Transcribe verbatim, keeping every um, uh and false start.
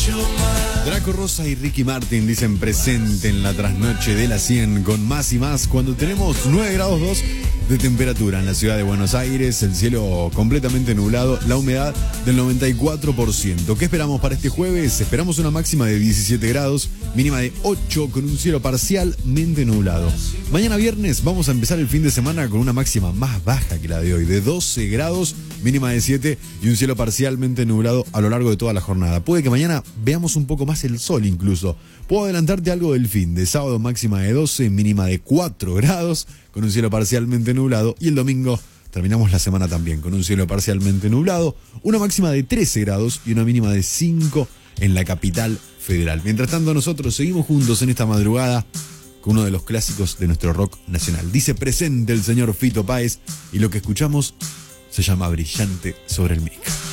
Draco Rosa y Ricky Martin dicen presente en la trasnoche de la cien con Más y Más cuando tenemos nueve grados dos de temperatura en la ciudad de Buenos Aires, el cielo completamente nublado, la humedad del noventa y cuatro por ciento. ¿Qué esperamos para este jueves? Esperamos una máxima de diecisiete grados, mínima de ocho con un cielo parcialmente nublado. Mañana viernes vamos a empezar el fin de semana con una máxima más baja que la de hoy, de doce grados, mínima de siete y un cielo parcialmente nublado a lo largo de toda la jornada. Puede que mañana veamos un poco más el sol incluso. Puedo adelantarte algo del fin de sábado, máxima de doce, mínima de cuatro grados, con un cielo parcialmente nublado, y el domingo terminamos la semana también con un cielo parcialmente nublado, una máxima de trece grados y una mínima de cinco en la capital federal. Mientras tanto, nosotros seguimos juntos en esta madrugada con uno de los clásicos de nuestro rock nacional. Dice presente el señor Fito Páez y lo que escuchamos se llama Brillante sobre el Mic.